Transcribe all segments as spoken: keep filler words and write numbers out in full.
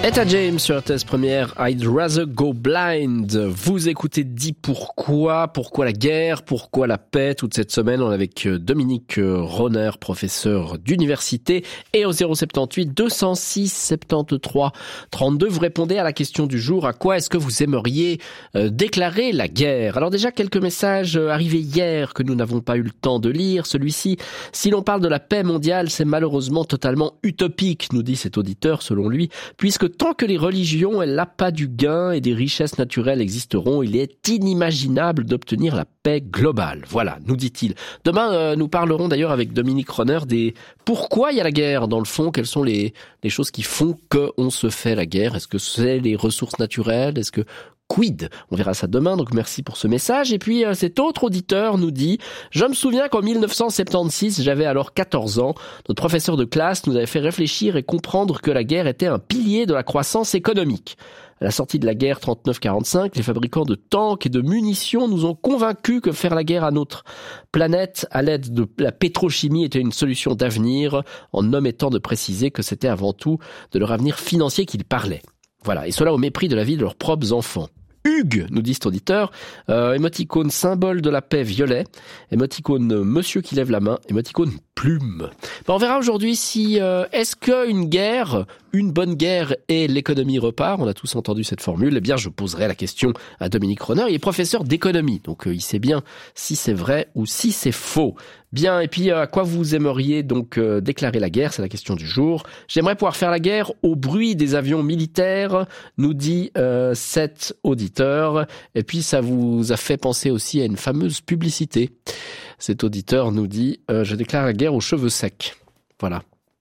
Etta James sur R T S Première, I'd Rather Go Blind. Vous écoutez Dis Pourquoi, pourquoi la guerre, pourquoi la paix. Toute cette semaine, on est avec Dominique Ronner, professeur d'université, et au zéro sept huit deux zéro six soixante-treize trente-deux, vous répondez à la question du jour. À quoi est-ce que vous aimeriez euh, déclarer la guerre? Alors déjà, quelques messages arrivés hier que nous n'avons pas eu le temps de lire. Celui-ci, si l'on parle de la paix mondiale, c'est malheureusement totalement utopique, nous dit cet auditeur, selon lui, puisque tant que les religions et l'appât du gain et des richesses naturelles existeront, il est inimaginable d'obtenir la paix globale. Voilà, nous dit-il. Demain, euh, nous parlerons d'ailleurs avec Dominique Ronner des pourquoi il y a la guerre. Dans le fond, quelles sont les, les choses qui font qu'on se fait la guerre? Est-ce que c'est les ressources naturelles? Est-ce que quid? On verra ça demain, donc merci pour ce message. Et puis euh, cet autre auditeur nous dit « Je me souviens qu'en dix-neuf cent soixante-seize, j'avais alors quatorze ans, notre professeur de classe nous avait fait réfléchir et comprendre que la guerre était un pilier de la croissance économique. À la sortie de la guerre trente-neuf quarante-cinq, les fabricants de tanks et de munitions nous ont convaincus que faire la guerre à notre planète à l'aide de la pétrochimie était une solution d'avenir, en omettant de préciser que c'était avant tout de leur avenir financier qu'ils parlaient. » Voilà, et cela au mépris de la vie de leurs propres enfants. Hugues, nous dit cet auditeur, euh, émoticône symbole de la paix violet, émoticône monsieur qui lève la main, émoticône plume. Ben, on verra aujourd'hui si euh, est-ce qu'une guerre, une bonne guerre et l'économie repart. On a tous entendu cette formule. Eh bien, je poserai la question à Dominique Ronner. Il est professeur d'économie, donc euh, il sait bien si c'est vrai ou si c'est faux. Bien, et puis euh, à quoi vous aimeriez donc euh, déclarer la guerre? C'est la question du jour. J'aimerais pouvoir faire la guerre au bruit des avions militaires, nous dit euh, cet auditeur. Et puis ça vous a fait penser aussi à une fameuse publicité. Cet auditeur nous dit euh, « Je déclare la guerre aux cheveux secs ». Voilà.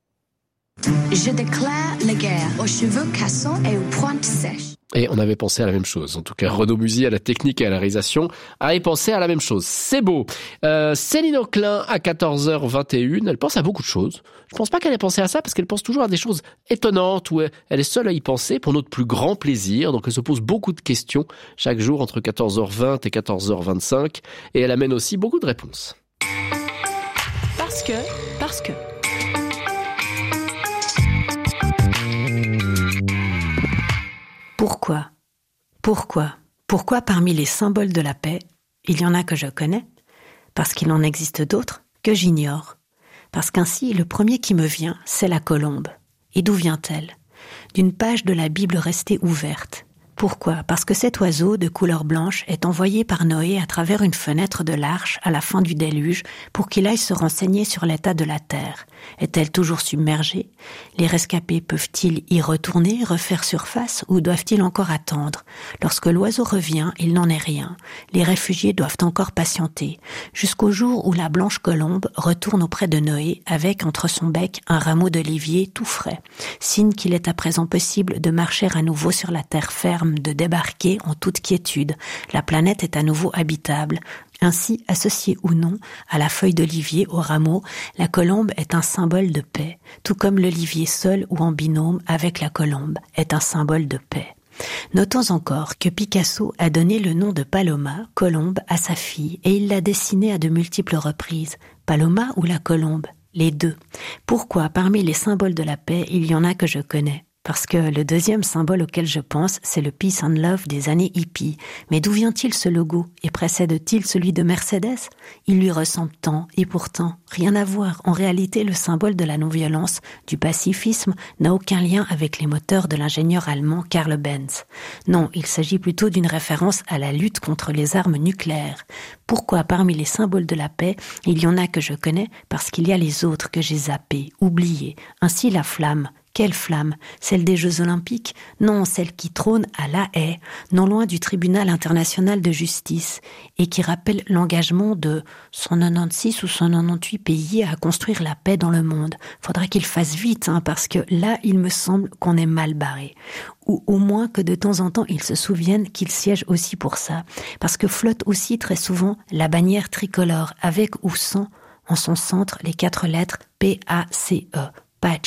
Je déclare la guerre aux cheveux cassants et aux pointes sèches. Et on avait pensé à la même chose. En tout cas, Renaud Musy, à la technique et à la réalisation, avait pensé à la même chose. C'est beau. Euh, Céline Auclin, à quatorze heures vingt et une, elle pense à beaucoup de choses. Je pense pas qu'elle ait pensé à ça, parce qu'elle pense toujours à des choses étonnantes, où elle est seule à y penser pour notre plus grand plaisir. Donc elle se pose beaucoup de questions chaque jour entre quatorze heures vingt et quatorze heures vingt-cinq. Et elle amène aussi beaucoup de réponses. Parce que, parce que... Pourquoi? Pourquoi? Pourquoi parmi les symboles de la paix, il y en a que je connais? Parce qu'il en existe d'autres que j'ignore. Parce qu'ainsi, le premier qui me vient, c'est la colombe. Et d'où vient-elle? D'une page de la Bible restée ouverte. Pourquoi? Parce que cet oiseau de couleur blanche est envoyé par Noé à travers une fenêtre de l'arche à la fin du déluge pour qu'il aille se renseigner sur l'état de la terre. Est-elle toujours submergée? Les rescapés peuvent-ils y retourner, refaire surface, ou doivent-ils encore attendre? Lorsque l'oiseau revient, il n'en est rien. Les réfugiés doivent encore patienter, jusqu'au jour où la blanche colombe retourne auprès de Noé avec entre son bec un rameau d'olivier tout frais, signe qu'il est à présent possible de marcher à nouveau sur la terre ferme, de débarquer en toute quiétude. La planète est à nouveau habitable. Ainsi, associée ou non à la feuille d'olivier, au rameau, la colombe est un symbole de paix, tout comme l'olivier seul ou en binôme avec la colombe est un symbole de paix. Notons encore que Picasso a donné le nom de Paloma, colombe, à sa fille, et il l'a dessinée à de multiples reprises. Paloma ou la colombe? Les deux. Pourquoi, parmi les symboles de la paix, il y en a que je connais? Parce que le deuxième symbole auquel je pense, c'est le Peace and Love des années hippies. Mais d'où vient-il ce logo? Et précède-t-il celui de Mercedes? Il lui ressemble tant, et pourtant, rien à voir. En réalité, le symbole de la non-violence, du pacifisme, n'a aucun lien avec les moteurs de l'ingénieur allemand Karl Benz. Non, il s'agit plutôt d'une référence à la lutte contre les armes nucléaires. Pourquoi, parmi les symboles de la paix, il y en a que je connais? Parce qu'il y a les autres que j'ai zappés, oubliés. Ainsi la flamme. Quelle flamme? Celle des Jeux Olympiques? Non, celle qui trône à La Haye, non loin du tribunal international de justice, et qui rappelle l'engagement de cent quatre-vingt-seize ou cent quatre-vingt-dix-huit pays à construire la paix dans le monde. Faudra qu'il fasse vite, hein, parce que là, il me semble qu'on est mal barré. Ou au moins que de temps en temps, ils se souviennent qu'ils siègent aussi pour ça, parce que flotte aussi très souvent la bannière tricolore, avec ou sans, en son centre, les quatre lettres P A C E, Pace.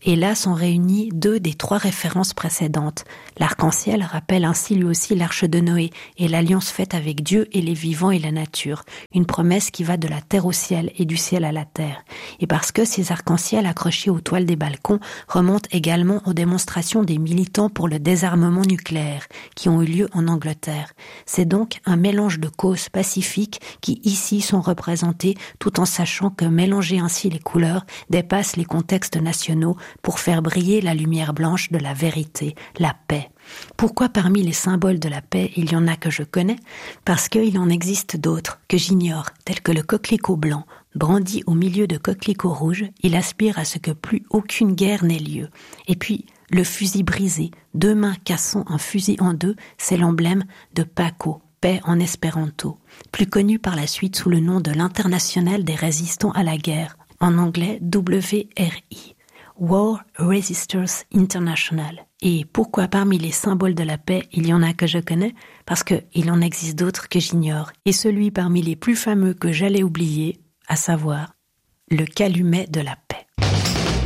Et là sont réunies deux des trois références précédentes. L'arc-en-ciel rappelle ainsi lui aussi l'arche de Noé et l'alliance faite avec Dieu et les vivants et la nature. Une promesse qui va de la terre au ciel et du ciel à la terre. Et parce que ces arcs-en-ciel accrochés aux toiles des balcons remontent également aux démonstrations des militants pour le désarmement nucléaire qui ont eu lieu en Angleterre. C'est donc un mélange de causes pacifiques qui ici sont représentées tout en sachant que mélanger ainsi les couleurs dépasse les contextes nationaux pour faire briller la lumière blanche de la vérité, la paix. Pourquoi parmi les symboles de la paix, il y en a que je connais ? Parce qu'il en existe d'autres que j'ignore, tels que le coquelicot blanc. Brandi au milieu de coquelicots rouges, il aspire à ce que plus aucune guerre n'ait lieu. Et puis, le fusil brisé, deux mains cassant un fusil en deux, c'est l'emblème de Paco, paix en espéranto, plus connu par la suite sous le nom de l'Internationale des résistants à la guerre, en anglais W R I. War Resisters International. Et pourquoi parmi les symboles de la paix, il y en a que je connais ? Parce qu'il en existe d'autres que j'ignore. Et celui parmi les plus fameux que j'allais oublier, à savoir le calumet de la paix.